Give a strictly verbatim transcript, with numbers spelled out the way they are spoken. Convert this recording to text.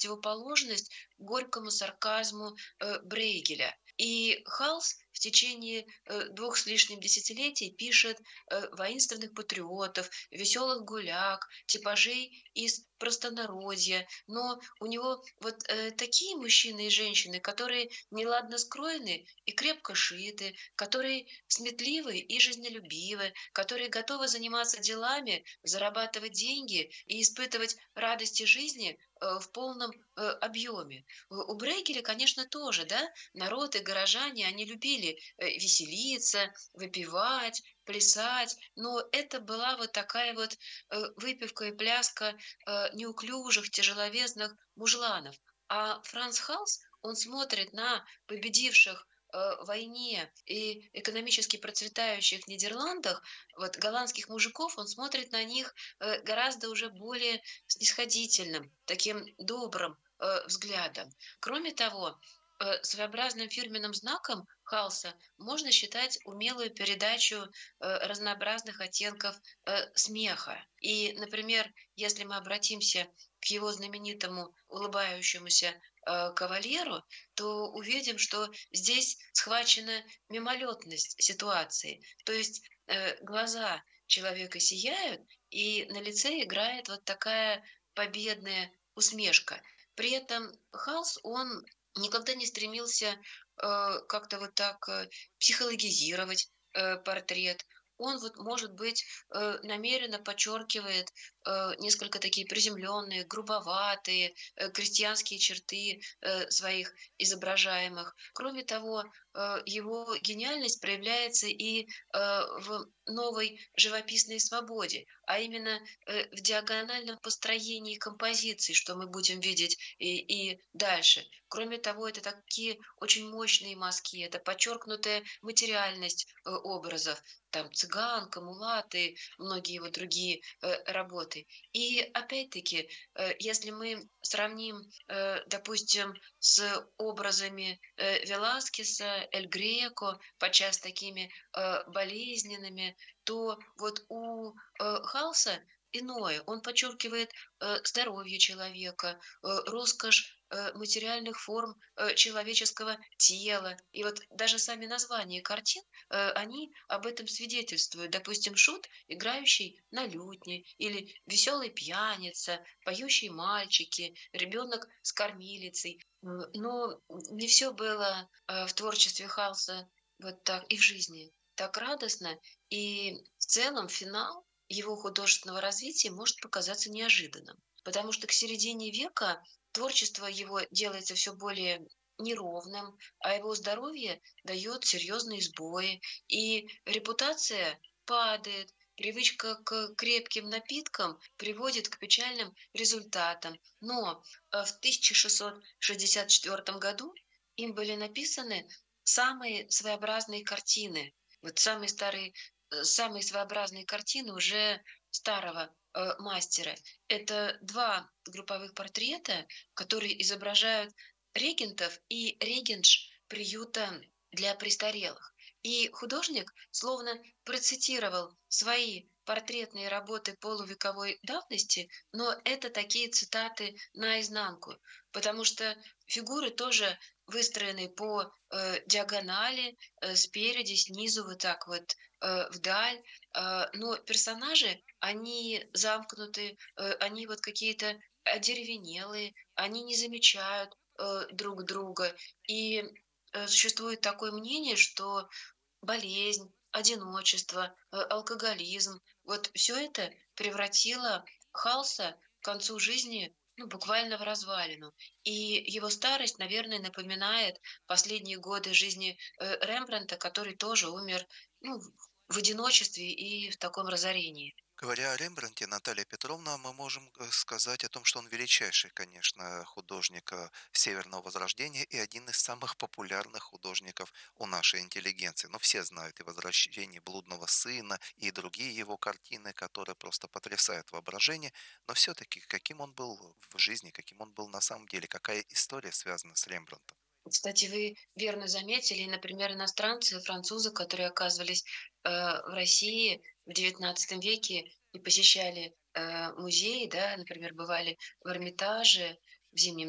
противоположность горькому сарказму э, Брейгеля. И Халс в течение э, двух с лишним десятилетий пишет э, воинственных патриотов, веселых гуляк, типажей из простонародья. Но у него вот э, такие мужчины и женщины, которые неладно скроены и крепко шиты, которые сметливы и жизнелюбивы, которые готовы заниматься делами, зарабатывать деньги и испытывать радости жизни э, в полном э, объеме. У у Брейгеля, конечно, тоже, да, народ и горожане, они любили э, веселиться, выпивать, плясать, но это была вот такая вот э, выпивка и пляска э, неуклюжих, тяжеловесных мужланов. А Франц Халс, он смотрит на победивших э, в войне и экономически процветающих Нидерландах, вот голландских мужиков, он смотрит на них э, гораздо уже более снисходительным, таким добрым э, взглядом. Кроме того, э, своеобразным фирменным знаком Халса можно считать умелую передачу э, разнообразных оттенков э, смеха. И, например, если мы обратимся к его знаменитому улыбающемуся э, кавалеру, то увидим, что здесь схвачена мимолетность ситуации. То есть э, глаза человека сияют, и на лице играет вот такая победная усмешка. При этом Халс, он никогда не стремился э, как-то вот так э, психологизировать э, портрет. Он вот, может быть, э, намеренно подчеркивает э, несколько такие приземленные, грубоватые, э, крестьянские черты э, своих изображаемых. Кроме того, э, его гениальность проявляется и э, в новой живописной свободе, а именно э, в диагональном построении композиции, что мы будем видеть и, и дальше. Кроме того, это такие очень мощные мазки, это подчеркнутая материальность э, образов, там цыганка, мулаты, многие его другие э, работы. И опять-таки, э, если мы сравним, э, допустим, с образами э, Веласкеса, Эль Греко, подчас такими э, болезненными, то вот у э, Халса иное. Он подчеркивает э, здоровье человека, э, роскошь э, материальных форм э, человеческого тела. И вот даже сами названия картин, э, они об этом свидетельствуют. Допустим, шут, играющий на лютне, или веселый пьяница, поющие мальчики, ребенок с кормилицей. М, Но не все было э, в творчестве Халса вот так и в жизни так радостно, и в целом финал его художественного развития может показаться неожиданным, потому что к середине века творчество его делается все более неровным, а его здоровье дает серьезные сбои, и репутация падает, привычка к крепким напиткам приводит к печальным результатам. Но э, в тысяча шестьсот шестьдесят четвёртом году им были написаны самые своеобразные картины, вот самые старые, э, самые своеобразные картины уже старого э, мастера. Это два групповых портрета, которые изображают регентов и регентш приюта для престарелых. И художник словно процитировал свои портретные работы полувековой давности, но это такие цитаты наизнанку, потому что фигуры тоже выстроены по э, диагонали, э, спереди, снизу, вот так вот э, вдаль. Э, но персонажи, они замкнуты, э, они вот какие-то одеревенелые, они не замечают э, друг друга. И э, существует такое мнение, что болезнь, одиночество, э, алкоголизм, вот все это превратило Халса к концу жизни ну, буквально в развалину. И его старость, наверное, напоминает последние годы жизни э, Рембрандта, который тоже умер ну, в в одиночестве и в таком разорении. Говоря о Рембрандте, Наталья Петровна, мы можем э, сказать о том, что он величайший, конечно, художник э, Северного Возрождения и один из самых популярных художников у нашей интеллигенции. Но все знают и «Возвращение блудного сына», и другие его картины, которые просто потрясают воображение. Но все-таки, каким он был в жизни, каким он был на самом деле, какая история связана с Рембрандтом? Кстати, вы верно заметили, например, иностранцы, французы, которые оказывались э, в России в девятнадцатом веке и посещали э, музеи, да, например, бывали в Эрмитаже, в Зимнем